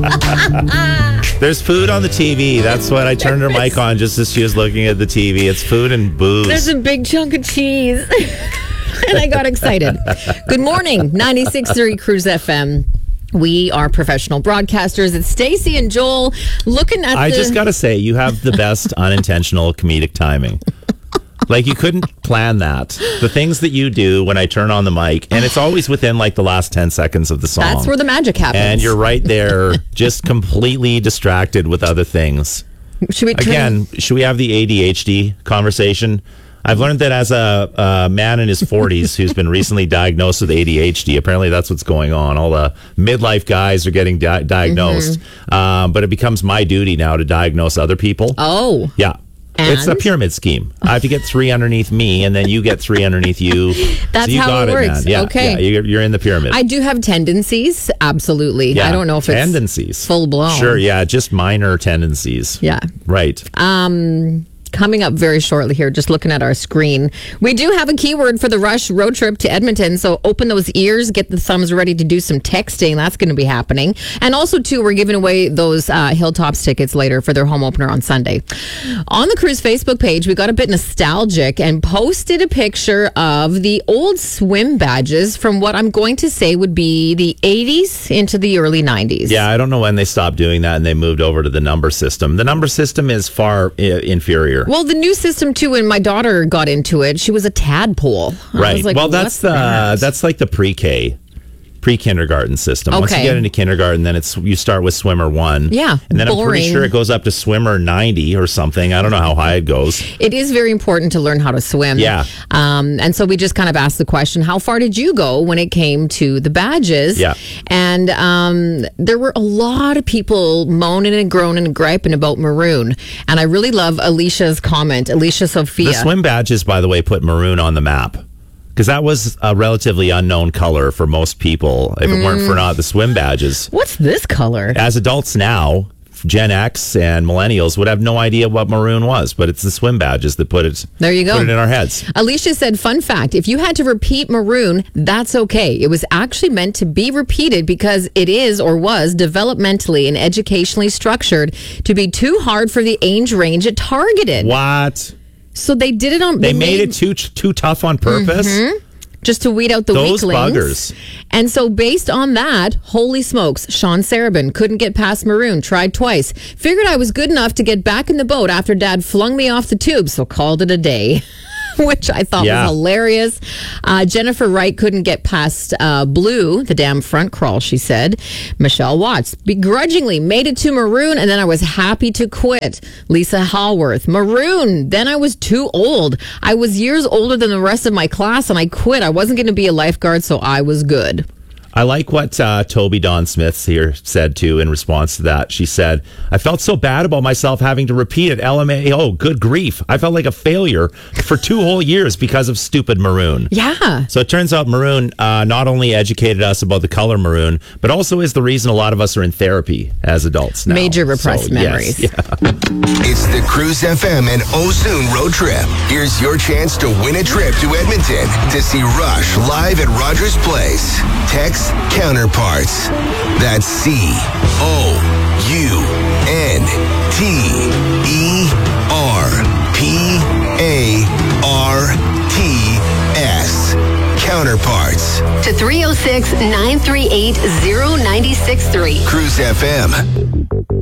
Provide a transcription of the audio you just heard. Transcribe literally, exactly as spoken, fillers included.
There's food on the T V. That's what I turned her mic on just as she was looking at the T V. It's food and booze. There's a big chunk of cheese. And I got excited. Good morning, ninety-six point three Cruise F M. We are professional broadcasters. It's Stacey and Joel looking at I the... just got to say, you have the best unintentional comedic timing. Like, you couldn't plan that. The things that you do when I turn on the mic, and it's always within, like, the last ten seconds of the song. That's where the magic happens. And you're right there, just completely distracted with other things. Should we turn... Again, should we have the A D H D conversation? I've learned that as a, a man in his forties who's been recently diagnosed with A D H D, apparently that's what's going on. All the midlife guys are getting di- diagnosed. Mm-hmm. Um, but it becomes my duty now to diagnose other people. Oh. Yeah. And? It's a pyramid scheme. I have to get three underneath me, and then you get three underneath you. That's so you how got it works. Man. Yeah, okay. Yeah, you're, you're in the pyramid. I do have tendencies. Absolutely. Yeah. I don't know if tendencies. it's full blown. Sure, yeah, just minor tendencies. Yeah. Right. Um... Coming up very shortly here, just looking at our screen. We do have a keyword for the Rush road trip to Edmonton, so open those ears, get the thumbs ready to do some texting. That's going to be happening. And also, too, we're giving away those uh, Hilltops tickets later for their home opener on Sunday. On the Cruise Facebook page, we got a bit nostalgic and posted a picture of the old swim badges from what I'm going to say would be the eighties into the early nineties. Yeah, I don't know when they stopped doing that and they moved over to the number system. The number system is far I- inferior. Well, the new system too. When my daughter got into it, she was a tadpole. I right. was like, well, that's the that? that's like the pre-K, pre-kindergarten system. Okay. Once you get into kindergarten, then it's you start with swimmer one. Yeah, and then boring. I'm pretty sure it goes up to swimmer ninety or something. I don't know how high it goes. It is very important to learn how to swim. Yeah. Um, and so we just kind of asked the question: how far did you go when it came to the badges? Yeah. And um, there were a lot of people moaning and groaning and griping about maroon. And I really love Alicia's comment. Alicia Sophia. The swim badges, by the way, put maroon on the map. Because that was a relatively unknown color for most people, if it mm. weren't for not the swim badges. What's this color? As adults now, Gen X and millennials would have no idea what maroon was, but it's the swim badges that put it, there you go. Put it in our heads. Alicia said, fun fact, if you had to repeat maroon, that's okay. It was actually meant to be repeated because it is or was developmentally and educationally structured to be too hard for the age range it targeted. What? So they did it on... They, they made, made it too too tough on purpose? Mm-hmm. Just to weed out the Those weaklings. Buggers. And so based on that, holy smokes, Sean Sarabin couldn't get past maroon, tried twice. Figured I was good enough to get back in the boat after Dad flung me off the tube, so called it a day. Which I thought yeah. was hilarious. Uh, Jennifer Wright couldn't get past uh, blue, the damn front crawl, she said. Michelle Watts begrudgingly made it to maroon, and then I was happy to quit. Lisa Hallworth, maroon. Then I was too old. I was years older than the rest of my class, and I quit. I wasn't going to be a lifeguard, so I was good. I like what uh, Toby Dawn Smith here said, too, in response to that. She said, I felt so bad about myself having to repeat it. L M A O, good grief. I felt like a failure for two whole years because of stupid maroon. Yeah. So it turns out maroon uh, not only educated us about the color maroon, but also is the reason a lot of us are in therapy as adults now. Major repressed so, memories. Yes, yeah. It's the Cruise F M and Ozoon road trip. Here's your chance to win a trip to Edmonton to see Rush live at Rogers Place. Text Counterparts. That's C O U N T E R P A R T S. Counterparts. To three oh six, nine three eight, oh nine six three. Cruise F M.